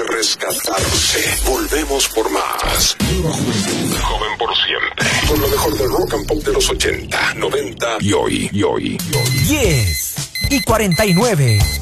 merece rescatarse. Volvemos por más. Nueva juventud, joven por siempre. Con lo mejor del rock and pop de los 80, 90 y hoy. 10:49.